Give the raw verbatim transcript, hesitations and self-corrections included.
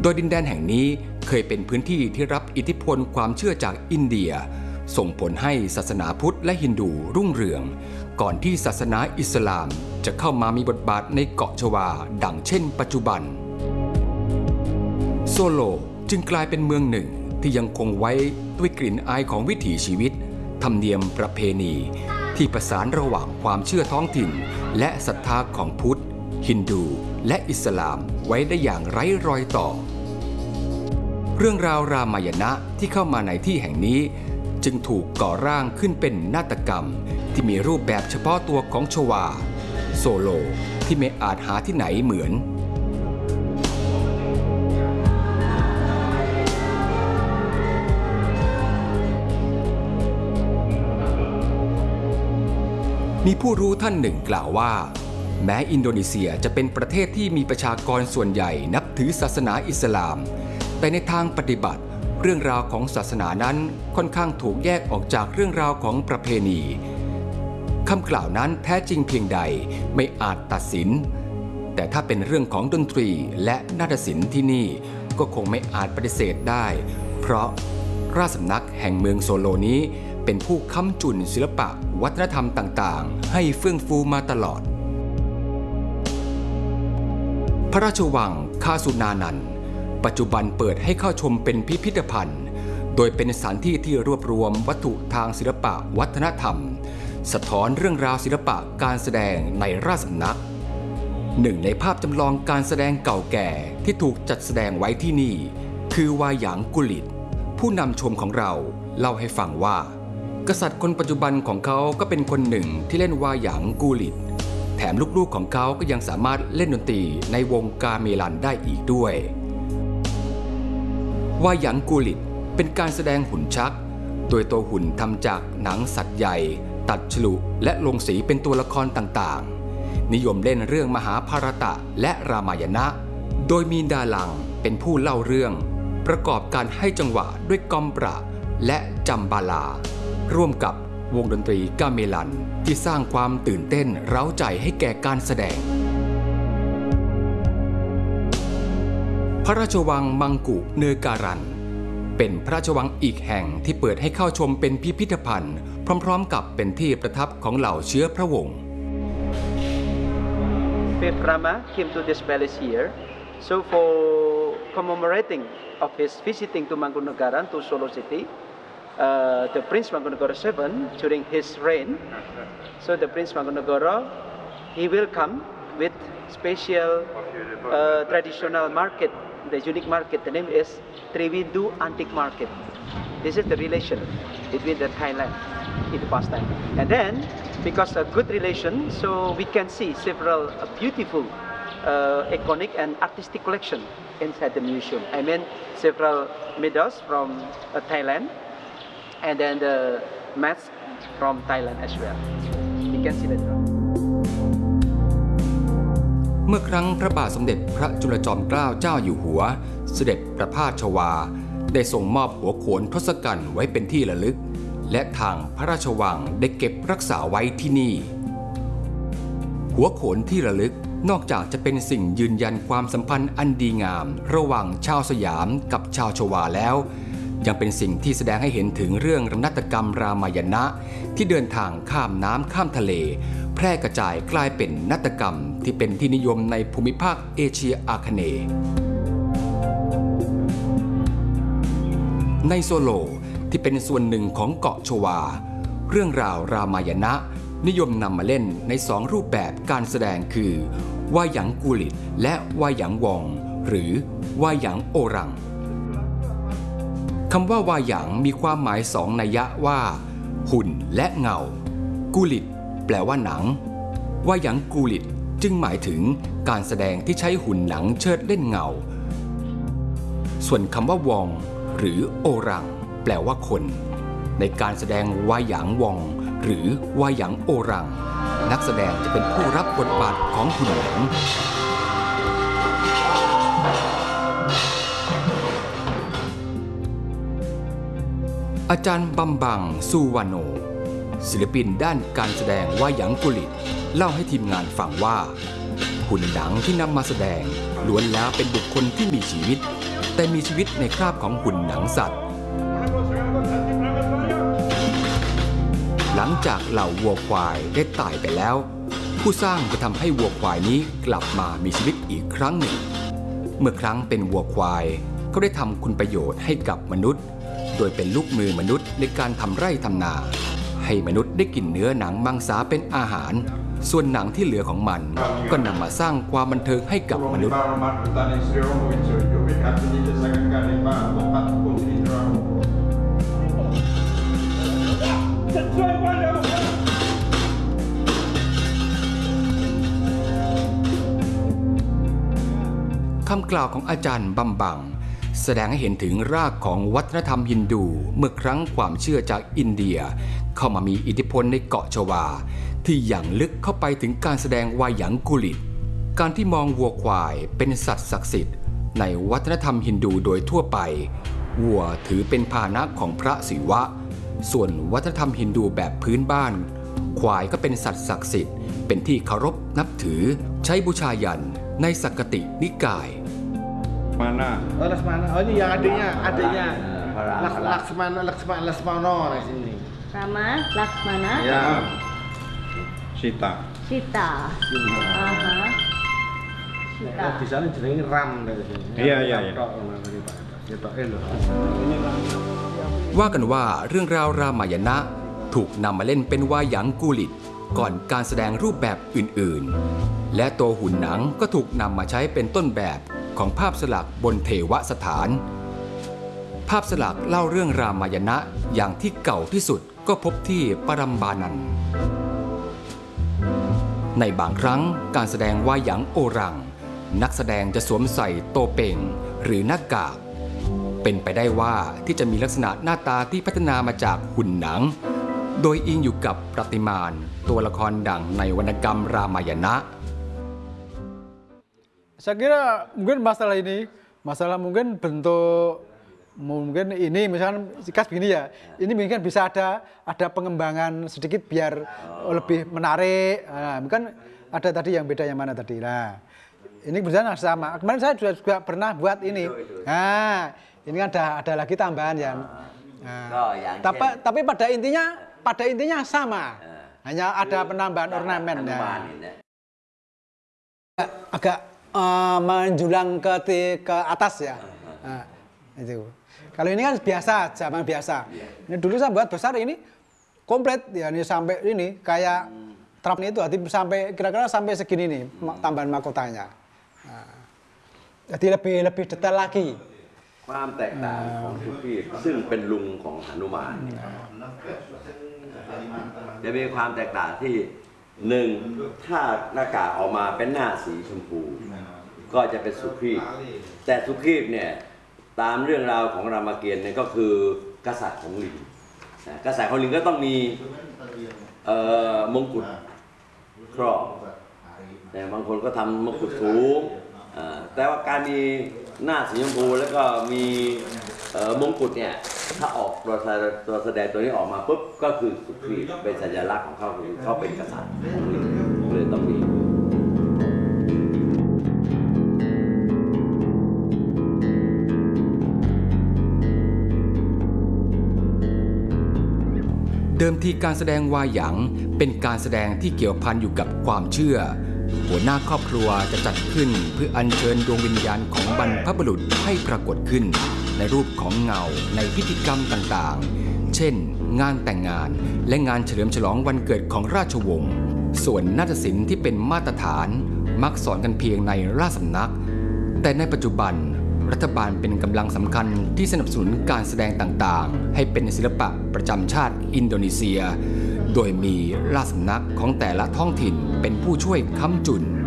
โดยดินแดนแห่งนี้เคยเป็นพื้นที่ที่รับอิทธิพลความเชื่อจากอินเดียส่งผลให้ศาสนาพุทธและฮินดูรุ่งเรืองก่อนที่ศาสนาอิสลามจะเข้ามามีบทบาทในเกาะชวาดังเช่นปัจจุบันโซโลจึงกลายเป็นเมืองหนึ่งที่ยังคงไว้ด้วยกลิ่นอายของวิถีชีวิตธรรมเนียมประเพณีที่ประสานระหว่างความเชื่อท้องถิ่นและศรัทธาของพุทธฮินดูและอิสลามไว้ได้อย่างไร้รอยต่อเรื่องราวรามายณะที่เข้ามาในที่แห่งนี้จึงถูกก่อร่างขึ้นเป็นนาฏกรรมที่มีรูปแบบเฉพาะตัวของชวาโซโลที่ไม่อาจหาที่ไหนเหมือนมีผู้รู้ท่านหนึ่งกล่าวว่าแม้อินโดนีเซียจะเป็นประเทศที่มีประชากรส่วนใหญ่นับถือศาสนาอิสลามแต่ในทางปฏิบัติเรื่องราวของศาสนานั้นค่อนข้างถูกแยกออกจากเรื่องราวของประเพณีคำกล่าวนั้นแท้จริงเพียงใดไม่อาจตัดสินแต่ถ้าเป็นเรื่องของดนตรีและนาฏศิลป์ที่นี่ก็คงไม่อาจปฏิเสธได้เพราะราชสำนักแห่งเมืองโซโลนี้เป็นผู้ค้ำจุนศิลปะวัฒนธรรมต่างๆให้เฟื่องฟูมาตลอดพระราชวังคาสุนานันท์ปัจจุบันเปิดให้เข้าชมเป็นพิพิธภัณฑ์โดยเป็นสถานที่ที่รวบรวมวัตถุทางศิลปะวัฒนธรรมสะท้อนเรื่องราวศิลปะการแสดงในราชสำนักหนึ่งในภาพจำลองการแสดงเก่าแก่ที่ถูกจัดแสดงไว้ที่นี่คือวาหยางกุลิตผู้นำชมของเราเล่าให้ฟังว่ากษัตริย์คนปัจจุบันของเขาก็เป็นคนหนึ่งที่เล่นวาหยางกุลิตแถมลูกๆของเขาก็ยังสามารถเล่นดนตรีในวงกาเมลันได้อีกด้วยวาหยางกุลิตเป็นการแสดงหุ่นชักโดยตัวหุ่นทำจากหนังสัตว์ใหญ่ตัดฉลุและลงสีเป็นตัวละครต่างๆนิยมเล่นเรื่องมหาภารตะและรามายณะโดยมีดาลังเป็นผู้เล่าเรื่องประกอบการให้จังหวะด้วยกอมปราและจัมบาลาร่วมกับวงดนตรีกาเมลันที่สร้างความตื่นเต้นเร้าใจให้แก่การแสดงพระราชวังมังกุเนการันเป็นพระราชวังอีกแห่งที่เปิดให้เข้าชมเป็นพิพิธภัณฑ์พร้อมๆกับเป็นที่ประทับของเหล่าเชื้อพระวงศ์ Rama came to this palace here, so for commemorating of his visiting to Mangkunegaran to Solo City, uh, the Prince Mangkunegara the seventh during his reign, so the Prince Mangkunegara he will come with special uh, traditional market, the unique market. The name is Triwindu Antique Market. This is the relation between the Thailand in the past time. And then, because of good relation, so we can see several uh, beautiful uh, iconic and artistic collection inside the museum. I mean, several medals from uh, Thailand, and then the masks from Thailand as well. You can see that. เมื่อครั้งพระบาทสมเด็จพระจุลจอมเกล้าเจ้าอยู่หัวเสด็จประพาสชวาได้ทรงมอบหัวโขนทศกัณฐ์ไว้เป็นที่ระลึกและทางพระราชวังได้เก็บรักษาไว้ที่นี่หัวโขนที่ระลึกนอกจากจะเป็นสิ่งยืนยันความสัมพันธ์อันดีงามระหว่างชาวสยามกับชาวชวาแล้วยังเป็นสิ่งที่แสดงให้เห็นถึงเรื่องนาฏกรรมรามายณะที่เดินทางข้ามน้ำข้ามทะเลแพร่กระจายกลายเป็นนาฏกรรมที่เป็นที่นิยมในภูมิภาคเอเชียอาคเนย์ในโซโลที่เป็นส่วนหนึ่งของเกาะชวาเรื่องราวรามายณะนิยมนำมาเล่นในสองรูปแบบการแสดงคือวาหยังกูลิตและวาหยังวองหรือวาหยังโอรังคำว่าวาหยังมีความหมายสองนัยยะว่าหุ่นและเงากูลิตแปลว่าหนังวาหยังกูลิตจึงหมายถึงการแสดงที่ใช้หุ่นหนังเชิดเล่นเงาส่วนคำว่าวองหรือโอรังแปลว่าคนในการแสดงวาหยางวองหรือวาหยางโอรังนักแสดงจะเป็นผู้รับบทบาทของหุ่นหนังอาจารย์บัมบังซูวาโนศิลปินด้านการแสดงวาหยางกุลิตเล่าให้ทีมงานฟังว่าหหุ่นหนังที่นำมาแสดงล้วนแล้วเป็นบุคคลที่มีชีวิตแต่มีชีวิตในคราบของหุ่นหนังสัตว์หลังจากเหล่าวัวควายได้ตายไปแล้วผู้สร้างจะทำให้วัวควายนี้กลับมามีชีวิตอีกครั้งหนึ่งเมื่อครั้งเป็นวัวควายก็ได้ทำคุณประโยชน์ให้กับมนุษย์โดยเป็นลูกมือมนุษย์ในการทำไร่ทำนาให้มนุษย์ได้กินเนื้อหนังมังสาเป็นอาหารส่วนหนังที่เหลือของมันก็นำมาสร้างความบันเทิงให้กับมนุษย์คำกล่าวของอาจารย์บำบังแสดงให้เห็นถึงรากของวัฒนธรรมฮินดูเมื่อครั้งความเชื่อจากอินเดียเข้ามามีอิทธิพลในเกาะชวาที่อย่างลึกเข้าไปถึงการแสดงวาหยังกุลิตการที่มองวัวควายเป็นสัตว์ศักดิ์สิทธิ์ในวัฒนธรรมฮินดูโดยทั่วไปวัวถือเป็นพาหนะของพระศิวะส่วนวัฒนธรรมฮินดูแบบพื้นบ้านควายก็เป็นสัตว์ศักดิ์สิทธิ์เป็นที่เคารพนับถือใช้บูชายันในสักกตินิกาย Mana? Oh, Laksmana. Oh, ini yang adiknya, adiknya. Laks, Laksmana, Laksmana, Laksmana di sini. Rama, Laksmana. Ya. Sita. Sita. Aha. Sita. Di sana jenenge Ram dari sini. Iya, iya, iya. Sitoke lho. ว่ากันว่าเรื่องราวรามายณะถูกนำมาเล่นเป็นวาหยังกุลิตก่อนการแสดงรูปแบบอื่นๆและตัวหุ่นหนังก็ถูกนำมาใช้เป็นต้นแบบของภาพสลักบนเทวสถานภาพสลักเล่าเรื่องรามายณะอย่างที่เก่าที่สุดก็พบที่ปรัมบานันในบางครั้งการแสดงวาหยังโอรังนักแสดงจะสวมใส่โตเป่งหรือหน้ากากเป็นไปได้ว่าที่จะมีลักษณะหน้าตาที่พัฒนามาจากหุ่นหนังโดยอิงอยู่กับประติมานตัวละครดังในวรรณกรรมรามายณะ Saya kira mungkin masalah ini, masalah mungkin bentuk mungkin ini misalnya sikas begini ya, ini mungkin bisa ada ada pengembangan sedikit biar lebih menarik. Nah, mungkin ada tadi yang beda yang mana tadi. Nah, ini berjalan sama. Kemarin saya juga, juga pernah buat ini. Nah, ini ada ada lagi tambahan ya. Nah, tapi tapi pada intinya pada intinya sama. Hanya ada penambahan ornamen ya. Agak Uh, menjulang ke ke atas ya, nah, itu. Kalau ini kan biasa, zaman biasa. Ini dulu saya buat besar ini komplit ya, ini sampai ini kayak trap ini itu, sampai kira-kira sampai segini nih tambahan mahkotanya. Nah, jadi lebih lebih detail lagi. ความแตกต่างของทุกที่ซึ่งเป็นลุงของหนุมานจะมีความแตกต่างที่หนึ่งถ้าหน้ากากออกมาเป็นหน้าสีชมพูก็จะเป็นสุขีพแต่สุขีพเนี่ยตามเรื่องราวของรามเกียรติ์เนี่ยก็คือกษัตริย์ของลิงกษัตริย์ของลิงก็ต้องมีมงกุฎครอบแต่บางคนก็ทำมงกุฎสูงแต่ว่าการมีหน้าสีชมพูแล้วก็มีมงกุฎเนี่ยถ้าออกตัวตัวแสดงตัวนี้ออกมาปุ๊บก็คือสุขีพเป็นสัญลักษณ์ของเขาคือเขาเป็นกษัตริย์ของลิงเลยต้องมีเดิมทีการแสดงวาหยังเป็นการแสดงที่เกี่ยวพันอยู่กับความเชื่อหัวหน้าครอบครัวจะจัดขึ้นเพื่ออัญเชิญดวงวิญญาณของบรรพบุรุษให้ปรากฏขึ้นในรูปของเงาในพิธีกรรมต่างๆเช่นงานแต่งงานและงานเฉลิมฉลองวันเกิดของราชวงศ์ส่วนนาฏศิลป์ที่เป็นมาตรฐานมักสอนกันเพียงในราชสำนักแต่ในปัจจุบันรัฐบาลเป็นกำลังสำคัญที่สนับสนุนการแสดงต่างๆให้เป็นศิลปะประจำชาติอินโดนีเซียโดยมีราชสำนักของแต่ละท้องถิ่นเป็นผู้ช่วยค้ำจุน